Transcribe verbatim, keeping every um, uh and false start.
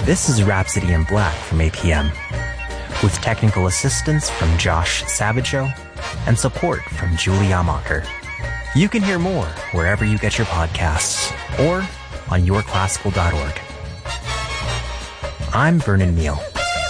This is Rhapsody in Black from A P M, with technical assistance from Josh Sabajo and support from Julie Amacher. You can hear more wherever you get your podcasts or on your classical dot org. I'm Vernon Neal.